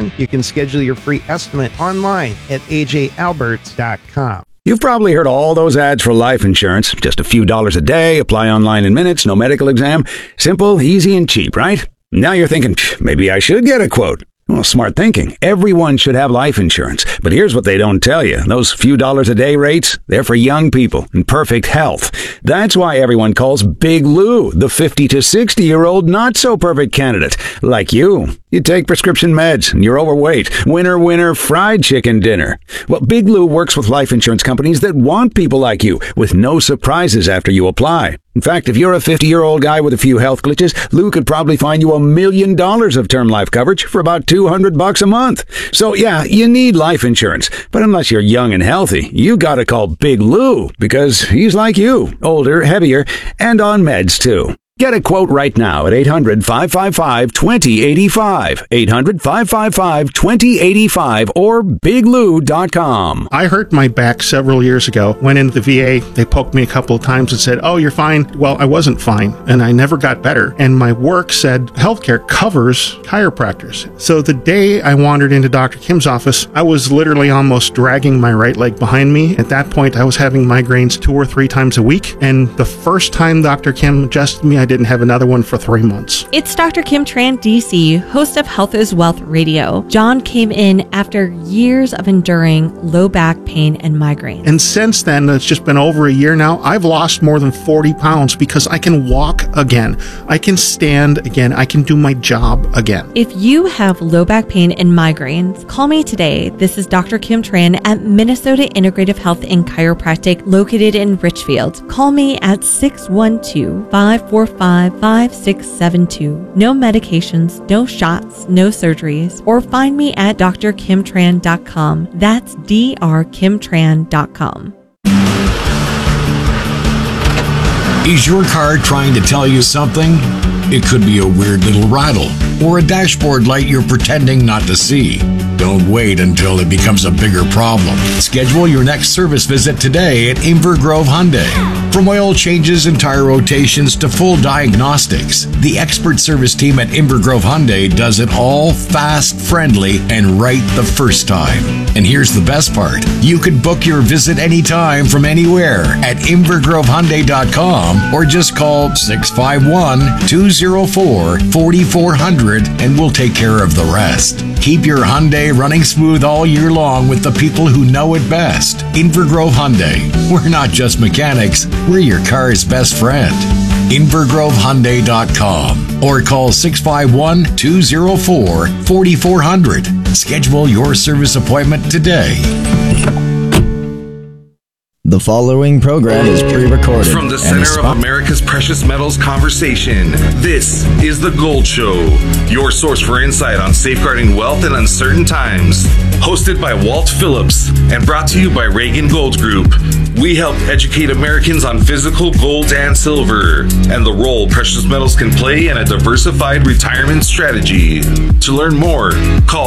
question? You can schedule your free estimate online at ajalberts.com. You've probably heard all those ads for life insurance. Just a few dollars a day, apply online in minutes, no medical exam. Simple, easy, and cheap, right? Now you're thinking, maybe I should get a quote. Well, smart thinking. Everyone should have life insurance. But here's what they don't tell you. Those few dollars a day rates, they're for young people in perfect health. That's why everyone calls Big Lou the 50 to 60-year-old not-so-perfect candidate. Like you. You take prescription meds and you're overweight. Winner, winner, fried chicken dinner. Well, Big Lou works with life insurance companies that want people like you with no surprises after you apply. In fact, if you're a 50-year-old guy with a few health glitches, Lou could probably find you $1 million of term life coverage for about $200 a month. So yeah, you need life insurance. But unless you're young and healthy, you gotta call Big Lou because he's like you, older, heavier, and on meds too. Get a quote right now at 800-555-2085, 800-555-2085, or biglou.com. I hurt my back several years ago. Went into the VA. They poked me a couple of times and said, "Oh, you're fine." Well, I wasn't fine, and I never got better. And my work said healthcare covers chiropractors. So the day I wandered into Dr. Kim's office, I was literally almost dragging my right leg behind me. At that point, I was having migraines 2 or 3 times a week. And the first time Dr. Kim adjusted me, I didn't have another one for 3 months. It's Dr. Kim Tran, DC, host of Health is Wealth Radio. John came in after years of enduring low back pain and migraines. And since then, it's just been over a year now, I've lost more than 40 pounds because I can walk again. I can stand again. I can do my job again. If you have low back pain and migraines, call me today. This is Dr. Kim Tran at Minnesota Integrative Health and Chiropractic located in Richfield. Call me at 612-545-5672. No medications, no shots, no surgeries, or find me at drkimtran.com. That's drkimtran.com. Is your car trying to tell you something? It could be a weird little rattle or a dashboard light you're pretending not to see. Don't wait until it becomes a bigger problem. Schedule your next service visit today at Inver Grove Hyundai. From oil changes and tire rotations to full diagnostics, the expert service team at Inver Grove Hyundai does it all fast, friendly, and right the first time. And here's the best part. You can book your visit anytime from anywhere at invergrovehyundai.com or just call 651-204-4400 and we'll take care of the rest. Keep your Hyundai running smooth all year long with the people who know it best. Inver Grove Hyundai. We're not just mechanics, we're your car's best friend. invergrovehyundai.com or call 651-204-4400. Schedule your service appointment today. The following program is pre-recorded. From the center of America's precious metals conversation, this is The Gold Show, your source for insight on safeguarding wealth in uncertain times. Hosted by Walt Phillips and brought to you by Reagan Gold Group. We help educate Americans on physical gold and silver and the role precious metals can play in a diversified retirement strategy. To learn more, call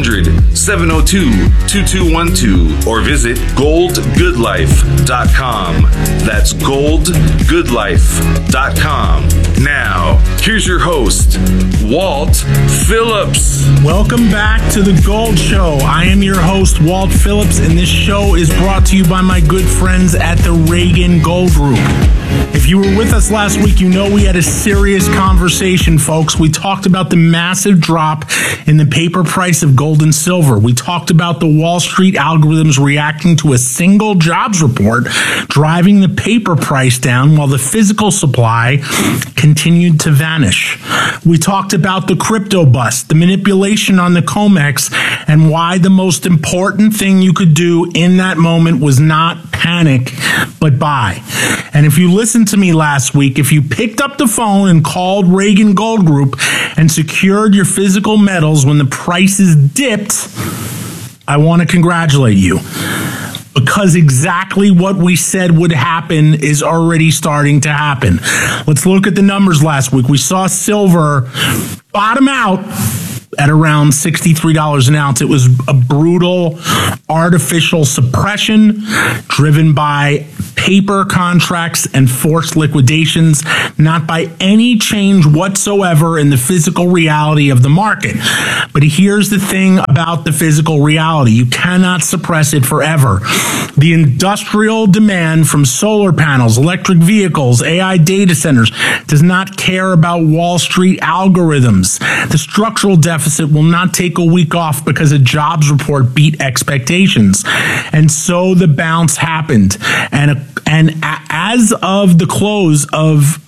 800-702-2212 or visit goldgoodlife.com. That's goldgoodlife.com. Now, here's your host, Walt Phillips. Welcome back to The Gold Show. I am your host, Walt Phillips, and this show is brought to you by my good friends at the Reagan Gold Group. If you were with us last week, you know we had a serious conversation, folks. We talked about the massive drop in the paper price of gold and silver. We talked about the Wall Street algorithms reacting to a single jobs report, driving the paper price down while the physical supply continued to vanish. We talked about the crypto bust, the manipulation on the COMEX, and why the most important thing you could do in that moment was not panic, but buy. And if you listened to me last week, if you picked up the phone and called Reagan Gold Group and secured your physical metals when the prices dipped, I want to congratulate you. Because exactly what we said would happen is already starting to happen. Let's look at the numbers last week. We saw silver bottom out at around $63 an ounce. It was a brutal artificial suppression driven by paper contracts and forced liquidations, not by any change whatsoever in the physical reality of the market. But here's the thing about the physical reality. You cannot suppress it forever. The industrial demand from solar panels, electric vehicles, AI data centers does not care about Wall Street algorithms. The structural deficit will not take a week off because a jobs report beat expectations. And so the bounce happened. And as of the close of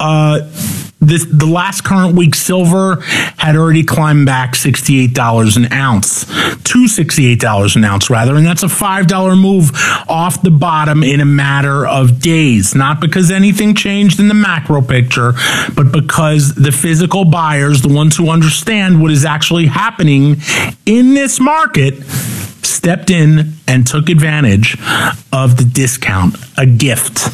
the last current week, silver had already climbed back $68 an ounce to $68 an ounce, rather. And that's a $5 move off the bottom in a matter of days. Not because anything changed in the macro picture, but because the physical buyers, the ones who understand what is actually happening in this market, stepped in and took advantage of the discount, a gift.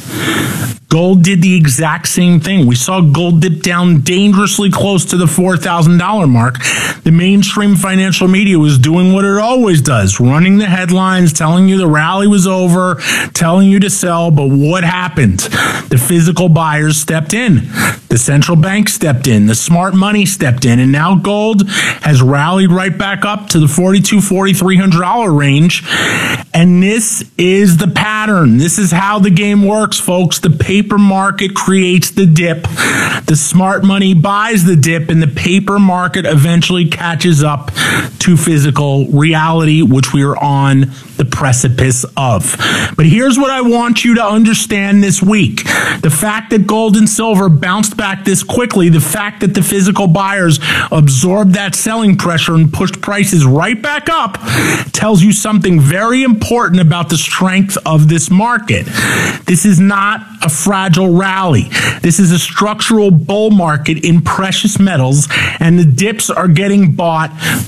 Gold did the exact same thing. We saw gold dip down dangerously close to the $4,000 mark. The mainstream financial media was doing what it always does, running the headlines, telling you the rally was over, telling you to sell. But what happened? The physical buyers stepped in. The central bank stepped in. The smart money stepped in. And now gold has rallied right back up to the $4,200, $4,300 range. And this is the pattern. This is how the game works, folks. The paper market creates the dip. The smart money buys the dip, and the paper market eventually catches up to physical reality, which we are on the precipice of. But here's what I want you to understand this week. The fact that gold and silver bounced back this quickly, the fact that the physical buyers absorbed that selling pressure and pushed prices right back up, tells you something very important about the strength of this market. This is not a fragile rally. This is a structural bull market in precious metals, and the dips are getting bought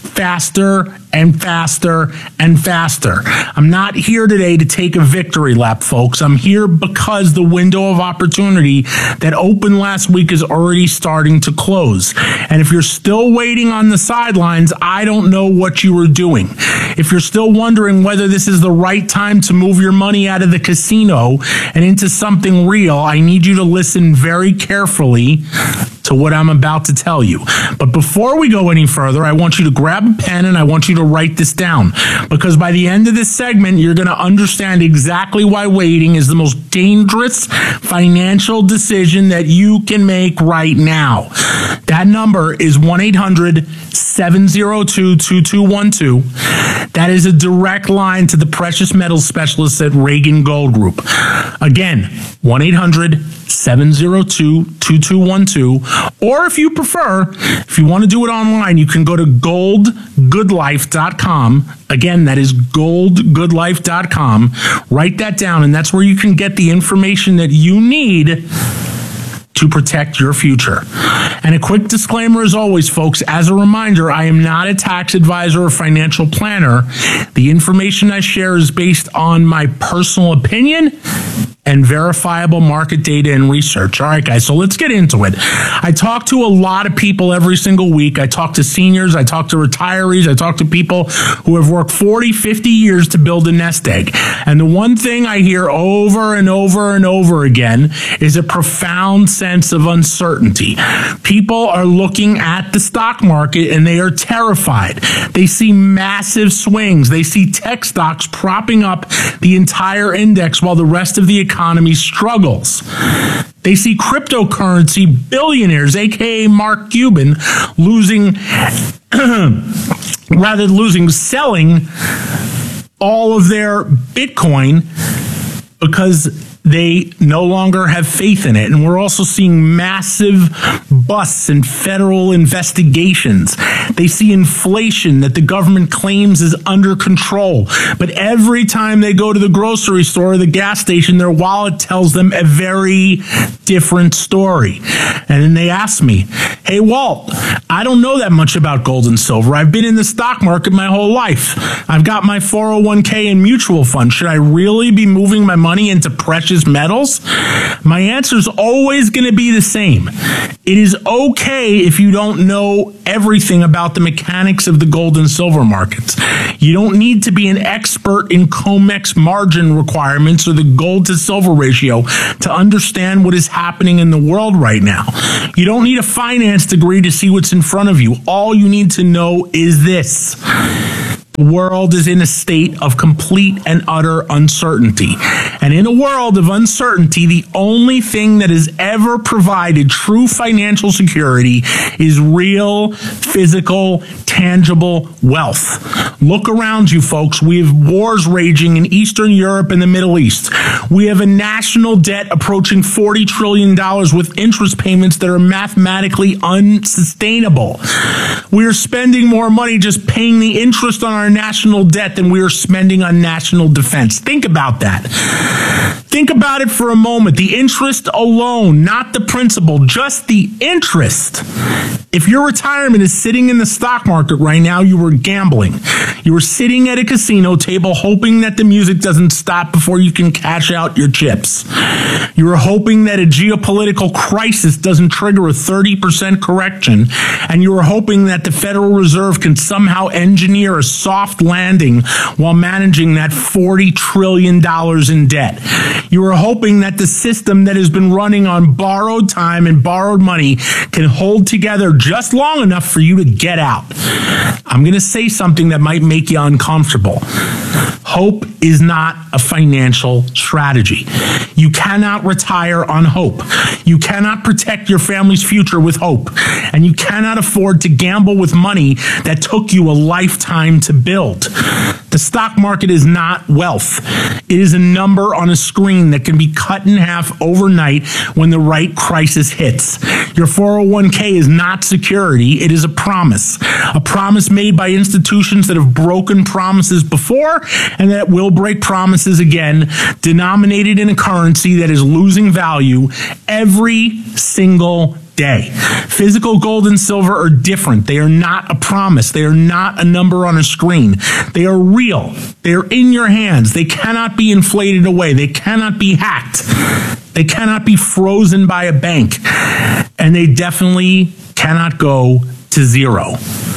faster and faster and faster. I'm not here today to take a victory lap, folks. I'm here because the window of opportunity that opened last week is already starting to close. And if you're still waiting on the sidelines, I don't know what you were doing. If you're still wondering whether this is the right time to move your money out of the casino and into something real, I need you to listen very carefully to what I'm about to tell you. But before we go any further, I want you to grab a pen and I want you to write this down, because by the end of this segment, you're going to understand exactly why waiting is the most dangerous financial decision that you can make right now. That number is 1-800-702-2212. That is a direct line to the precious metals specialists at Reagan Gold Group. Again, 1-800-702-2212. Or if you prefer, if you want to do it online, you can go to goldgoodlife.com. Again, that is goldgoodlife.com. Write that down, and that's where you can get the information that you need to protect your future. And a quick disclaimer as always, folks, as a reminder, I am not a tax advisor or financial planner. The information I share is based on my personal opinion and verifiable market data and research. All right, guys, so let's get into it. I talk to a lot of people every single week. I talk to seniors, I talk to retirees, I talk to people who have worked 40, 50 years to build a nest egg. And the one thing I hear over and over and over again is a profound sense of uncertainty. People are looking at the stock market and they are terrified. They see massive swings. They see tech stocks propping up the entire index while the rest of the economy struggles. They see cryptocurrency billionaires, aka Mark Cuban, selling all of their Bitcoin because they no longer have faith in it. And we're also seeing massive busts in federal investigations. They see inflation that the government claims is under control. But every time they go to the grocery store or the gas station, their wallet tells them a very different story. And then they ask me, hey, Walt, I don't know that much about gold and silver. I've been in the stock market my whole life. I've got my 401k and mutual fund. Should I really be moving my money into precious precious metals? My answer is always going to be the same. It is okay if you don't know everything about the mechanics of the gold and silver markets. You don't need to be an expert in COMEX margin requirements or the gold to silver ratio to understand what is happening in the world right now. You don't need a finance degree to see what's in front of you. All you need to know is this. The world is in a state of complete and utter uncertainty. And in a world of uncertainty, the only thing that has ever provided true financial security is real, physical, tangible wealth. Look around you, folks. We have wars raging in Eastern Europe and the Middle East. We have a national debt approaching $40 trillion with interest payments that are mathematically unsustainable. We are spending more money just paying the interest on our national debt than we are spending on national defense. Think about that. Think about it for a moment. The interest alone, not the principal, just the interest. If your retirement is sitting in the stock market right now, you were gambling. You were sitting at a casino table hoping that the music doesn't stop before you can cash out your chips. You were hoping that a geopolitical crisis doesn't trigger a 30% correction. And you were hoping that the Federal Reserve can somehow engineer a soft landing while managing that $40 trillion in debt. You were hoping that the system that has been running on borrowed time and borrowed money can hold together just long enough for you to get out. I'm going to say something that might make you uncomfortable. Hope is not a financial strategy. You cannot retire on hope. You cannot protect your family's future with hope. And you cannot afford to gamble with money that took you a lifetime to build. The stock market is not wealth. It is a number on a screen that can be cut in half overnight when the right crisis hits. Your 401k is not security. It is a promise made by institutions that have broken promises before and that will break promises again, denominated in a currency that is losing value every single day. Physical gold and silver are different. They are not a promise. They are not a number on a screen. They are real. They are in your hands. They cannot be inflated away. They cannot be hacked. They cannot be frozen by a bank. And they definitely cannot go to zero.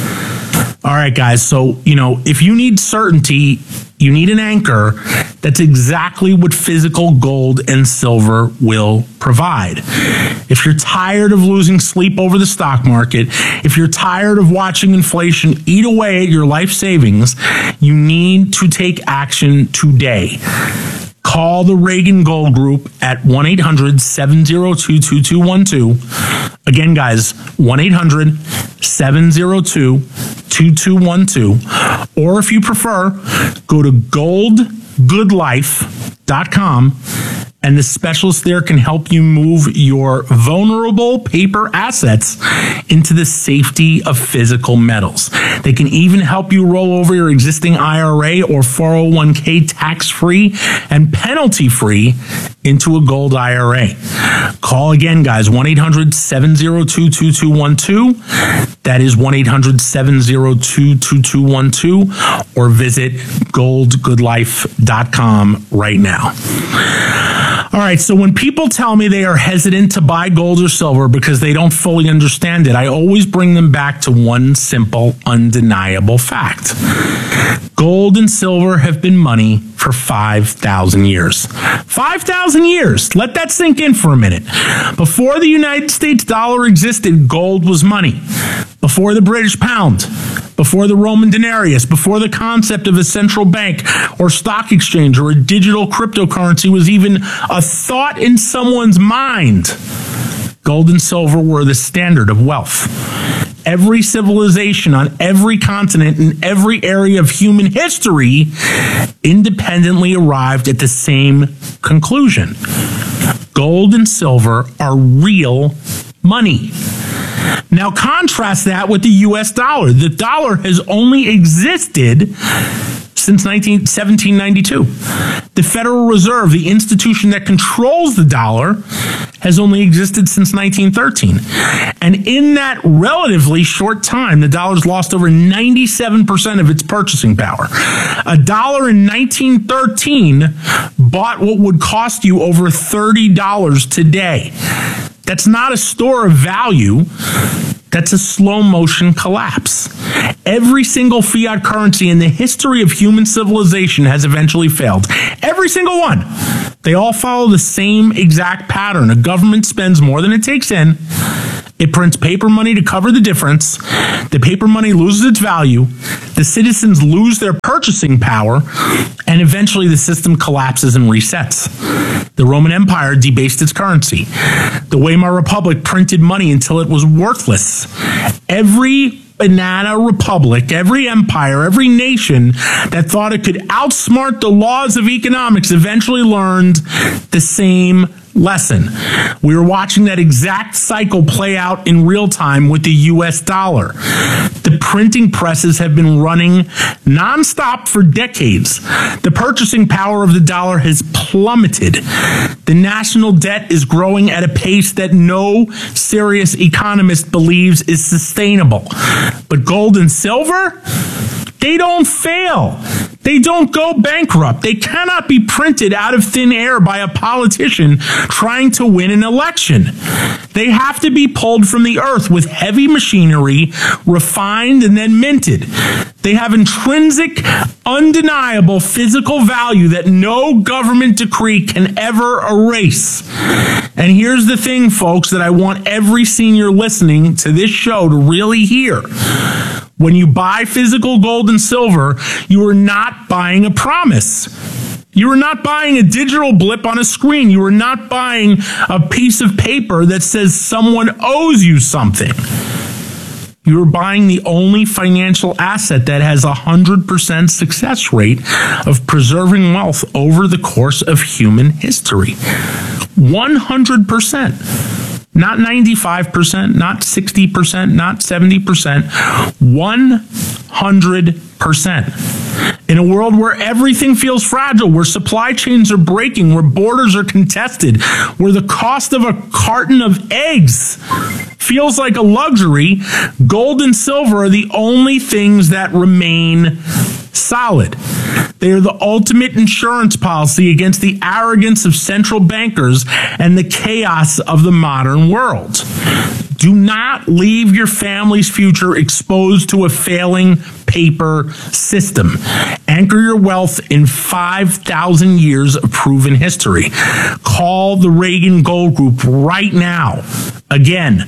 All right, guys. So, if you need certainty, you need an anchor. That's exactly what physical gold and silver will provide. If you're tired of losing sleep over the stock market, if you're tired of watching inflation eat away at your life savings, you need to take action today. Call the Reagan Gold Group at 1-800-702-2212. Again, guys, 1-800-702-2212. Or if you prefer, go to goldgoodlife.com and the specialist there can help you move your vulnerable paper assets into the safety of physical metals. They can even help you roll over your existing IRA or 401k tax-free and penalty-free into a gold IRA. Call again, guys, 1-800-702-2212. That is 1-800-702-2212, or visit goldgoodlife.com right now. All right, so when people tell me they are hesitant to buy gold or silver because they don't fully understand it, I always bring them back to one simple, undeniable fact. Gold and silver have been money for 5,000 years. 5,000 years. Let that sink in for a minute. Before the United States dollar existed, gold was money. Before the British pound, before the Roman denarius, before the concept of a central bank or stock exchange or a digital cryptocurrency was even a thought in someone's mind, gold and silver were the standard of wealth. Every civilization on every continent in every area of human history independently arrived at the same conclusion. Gold and silver are real money. Now contrast that with the U.S. dollar. The dollar has only existed since 1792. The Federal Reserve, the institution that controls the dollar, has only existed since 1913. And in that relatively short time, the dollar's lost over 97% of its purchasing power. A dollar in 1913 bought what would cost you over $30 today. That's not a store of value. That's a slow motion collapse. Every single fiat currency in the history of human civilization has eventually failed. Every single one. They all follow the same exact pattern. A government spends more than it takes in. It prints paper money to cover the difference. The paper money loses its value. The citizens lose their purchasing power. And eventually the system collapses and resets. The Roman Empire debased its currency. The Weimar Republic printed money until it was worthless. Every banana republic, every empire, every nation that thought it could outsmart the laws of economics eventually learned the same lesson. We were watching that exact cycle play out in real time with the US dollar. The printing presses have been running nonstop for decades. The purchasing power of the dollar has plummeted. The national debt is growing at a pace that no serious economist believes is sustainable. But gold and silver, they don't fail. They don't go bankrupt. They cannot be printed out of thin air by a politician trying to win an election. They have to be pulled from the earth with heavy machinery, refined and then minted. They have intrinsic, undeniable physical value that no government decree can ever erase. And here's the thing, folks, that I want every senior listening to this show to really hear. When you buy physical gold and silver, you are not buying a promise. You are not buying a digital blip on a screen. You are not buying a piece of paper that says someone owes you something. You are buying the only financial asset that has 100% success rate of preserving wealth over the course of human history. 100%. Not 95%, not 60%, not 70%, 100%. In a world where everything feels fragile, where supply chains are breaking, where borders are contested, where the cost of a carton of eggs feels like a luxury, gold and silver are the only things that remain solid. They are the ultimate insurance policy against the arrogance of central bankers and the chaos of the modern world. Do not leave your family's future exposed to a failing paper system. Anchor your wealth in 5,000 years of proven history. Call the Reagan Gold Group right now. Again,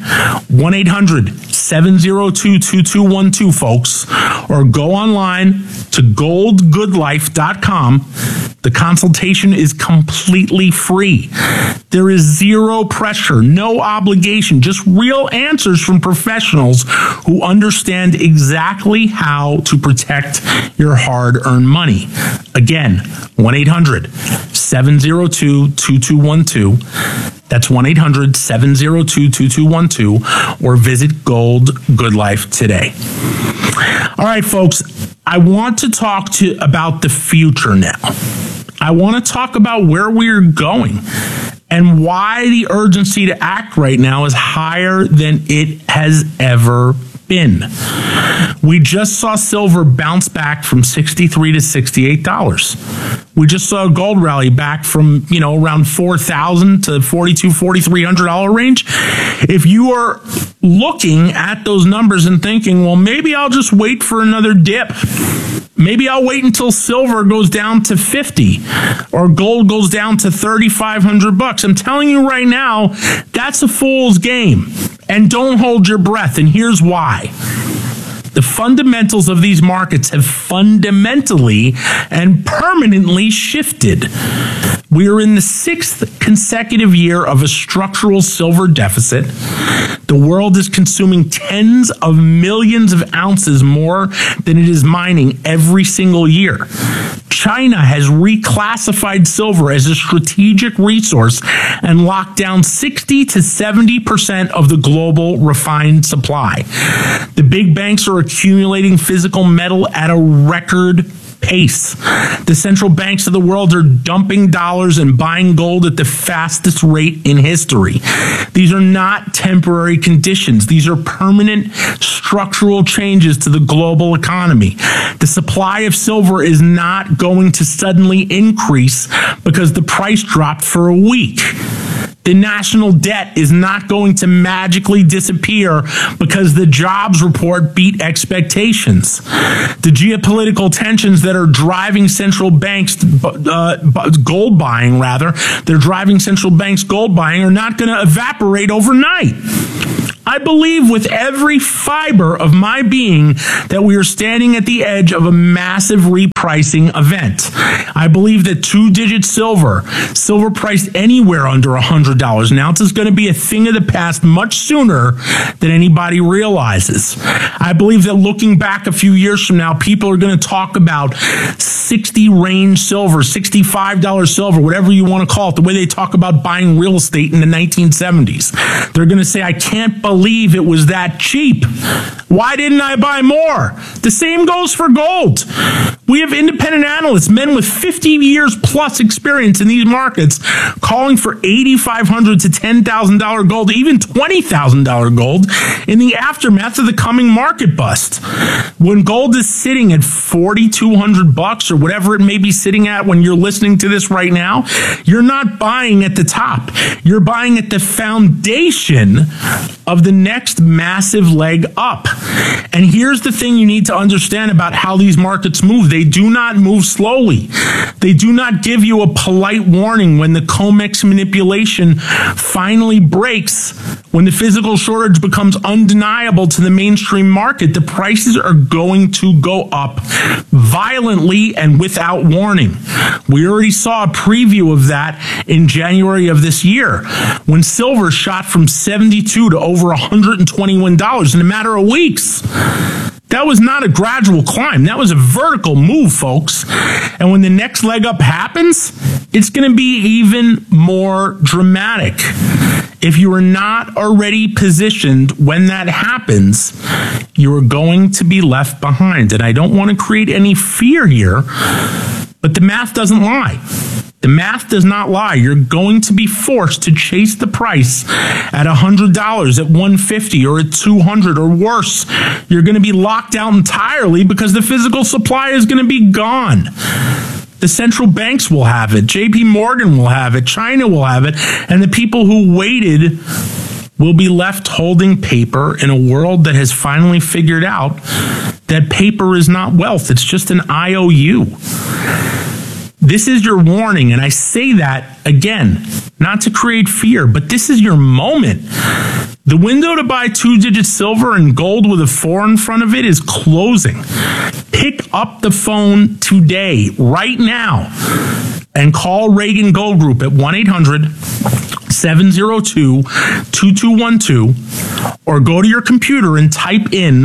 1-800-702-2212, folks, or go online to goldgoodlife.com. The consultation is completely free. There is zero pressure, no obligation, just real answers from professionals who understand exactly how to protect your hard-earned money. Again, 1-800-702-2212. That's 1-800-702-2212, or visit Gold Good Life today. All right, folks, I want to talk about the future now. I want to talk about where we're going and why the urgency to act right now is higher than it has ever been. We just saw silver bounce back from $63 to $68. We just saw gold rally back from, around $4,000 to $4,200-$4,300 range. If you are looking at those numbers and thinking, well, maybe I'll just wait for another dip. Maybe I'll wait until silver goes down to $50 or gold goes down to $3,500. I'm telling you right now, that's a fool's game. And don't hold your breath. And here's why. The fundamentals of these markets have fundamentally and permanently shifted. We are in the 6th consecutive year of a structural silver deficit. The world is consuming tens of millions of ounces more than it is mining every single year. China has reclassified silver as a strategic resource and locked down 60 to 70% of the global refined supply. The big banks are accumulating physical metal at a record pace. The central banks of the world are dumping dollars and buying gold at the fastest rate in history. These are not temporary conditions. These are permanent structural changes to the global economy. The supply of silver is not going to suddenly increase because the price dropped for a week. The national debt is not going to magically disappear because the jobs report beat expectations. The geopolitical tensions that are driving central banks gold buying, they're driving central banks gold buying are not going to evaporate overnight. I believe with every fiber of my being that we are standing at the edge of a massive repricing event. I believe that two-digit silver priced anywhere under $100 an ounce, is going to be a thing of the past much sooner than anybody realizes. I believe that looking back a few years from now, people are going to talk about 60 range silver, $65 silver, whatever you want to call it, the way they talk about buying real estate in the 1970s. They're going to say, I can't believe it was that cheap. Why didn't I buy more? The same goes for gold. We have independent analysts, men with 50 years plus experience in these markets, calling for $8,500 to $10,000 gold, even $20,000 gold in the aftermath of the coming market bust. When gold is sitting at $4,200 or whatever it may be sitting at when you're listening to this right now, you're not buying at the top. You're buying at the foundation of the next massive leg up. And here's the thing you need to understand about how these markets move. They do not move slowly. They do not give you a polite warning when the COMEX manipulation finally breaks. When the physical shortage becomes undeniable to the mainstream market, the prices are going to go up violently and without warning. We already saw a preview of that in January of this year, when silver shot from $72 to over $121 in a matter of weeks. That was not a gradual climb. That was a vertical move, folks. And when the next leg up happens, it's going to be even more dramatic. If you are not already positioned when that happens, you are going to be left behind. And I don't want to create any fear here, but the math doesn't lie. The math does not lie. You're going to be forced to chase the price at $100, at $150, or at $200, or worse. You're going to be locked out entirely because the physical supply is going to be gone. The central banks will have it. JP Morgan will have it. China will have it. And the people who waited will be left holding paper in a world that has finally figured out that paper is not wealth. It's just an IOU. This is your warning, and I say that, again, not to create fear, but this is your moment. The window to buy two-digit silver and gold with a 4 in front of it is closing. Pick up the phone today, right now, and call Reagan Gold Group at 1-800-702-2212, or go to your computer and type in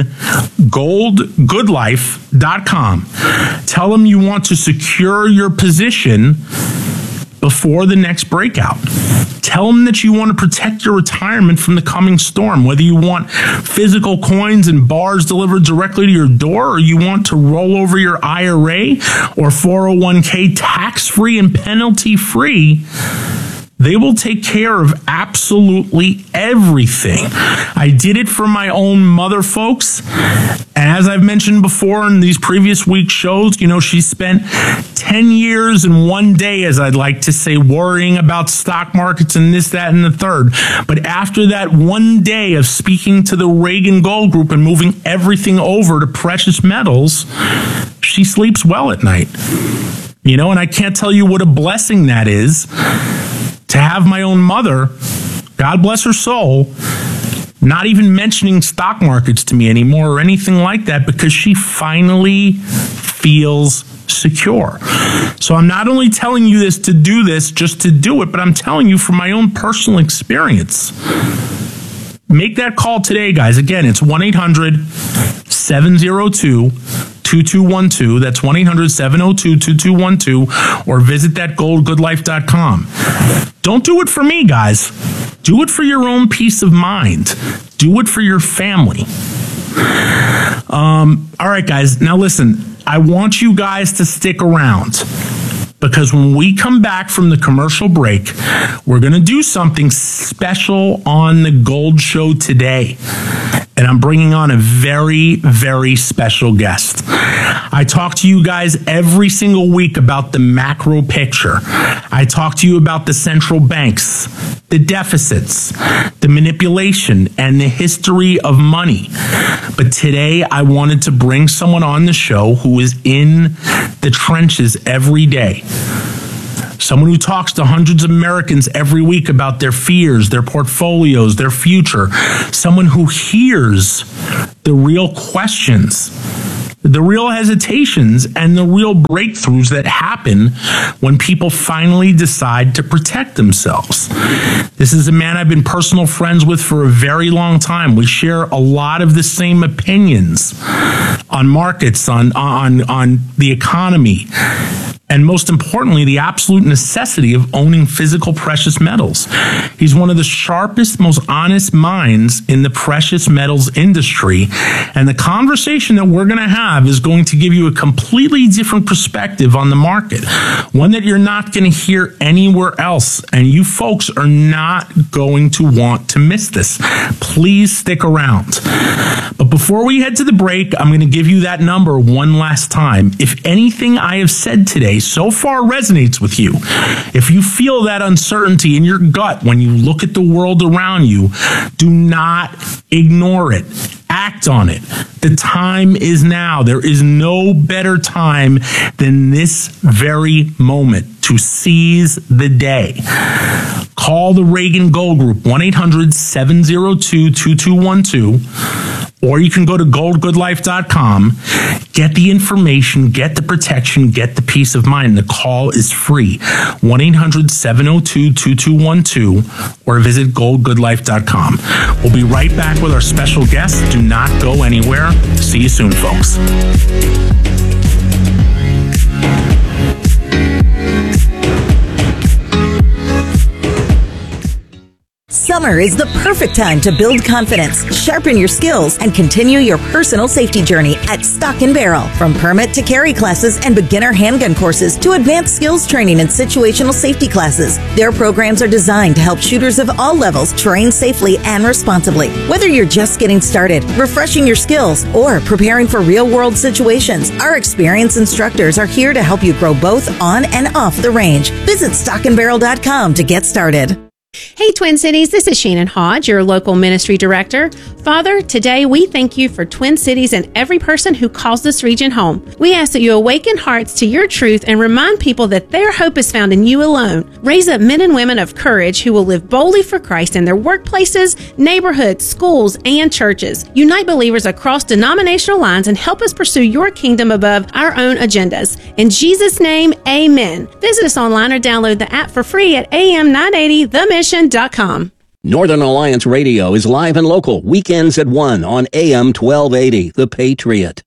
goldgoodlife.com. Tell them you want to secure your position before the next breakout. Tell them that you want to protect your retirement from the coming storm, whether you want physical coins and bars delivered directly to your door, or you want to roll over your IRA or 401k tax-free and penalty-free. They will take care of absolutely everything. I did it for my own mother, folks. And as I've mentioned before in these previous week shows, you know, she spent 10 years and 1 day, as I'd like to say, worrying about stock markets and this, that, and the third. But after that 1 day of speaking to the Reagan Gold Group and moving everything over to precious metals, she sleeps well at night. You know, and I can't tell you what a blessing that is. To have my own mother, God bless her soul, not even mentioning stock markets to me anymore or anything like that, because she finally feels secure. So I'm not only telling you this to do this just to do it, but I'm telling you from my own personal experience. Make that call today, guys. Again, it's 1-800-702-2212. That's 1-800-702-2212, or visit thatgoldgoodlife.com. Don't do it for me, guys. Do it for your own peace of mind. Do it for your family. All right, guys. Now listen, I want you guys to stick around, because when we come back from the commercial break, we're going to do something special on the Gold Show today. And I'm bringing on a very, very special guest. I talk to you guys every single week about the macro picture. I talk to you about the central banks, the deficits, the manipulation, and the history of money. But today, I wanted to bring someone on the show who is in the trenches every day. Someone who talks to hundreds of Americans every week about their fears, their portfolios, their future. Someone who hears the real questions, the real hesitations, and the real breakthroughs that happen when people finally decide to protect themselves. This is a man I've been personal friends with for a very long time. We share a lot of the same opinions on markets, on the economy, and most importantly, the absolute necessity of owning physical precious metals. He's one of the sharpest, most honest minds in the precious metals industry. And the conversation that we're going to have is going to give you a completely different perspective on the market, one that you're not going to hear anywhere else. And you folks are not going to want to miss this. Please stick around. But before we head to the break, I'm going to give you that number one last time. If anything I have said today so far resonates with you, if you feel that uncertainty in your gut when you look at the world around you, do not ignore it. Act on it. The time is now. There is no better time than this very moment to seize the day. Call the Reagan Gold Group, 1-800-702-2212. Or you can go to goldgoodlife.com, get the information, get the protection, get the peace of mind. The call is free. 1-800-702-2212 or visit goldgoodlife.com. We'll be right back with our special guest. Do not go anywhere. See you soon, folks. Summer is the perfect time to build confidence, sharpen your skills, and continue your personal safety journey at Stock & Barrel. From permit to carry classes and beginner handgun courses to advanced skills training and situational safety classes, their programs are designed to help shooters of all levels train safely and responsibly. Whether you're just getting started, refreshing your skills, or preparing for real-world situations, our experienced instructors are here to help you grow both on and off the range. Visit stockandbarrel.com to get started. Hey, Twin Cities, this is Shannon Hodge, your local ministry director. Father, today we thank you for Twin Cities and every person who calls this region home. We ask that you awaken hearts to your truth and remind people that their hope is found in you alone. Raise up men and women of courage who will live boldly for Christ in their workplaces, neighborhoods, schools, and churches. Unite believers across denominational lines and help us pursue your kingdom above our own agendas. In Jesus' name, amen. Visit us online or download the app for free at AM980themission.com. Northern Alliance Radio is live and local, weekends at 1 on AM 1280, The Patriot.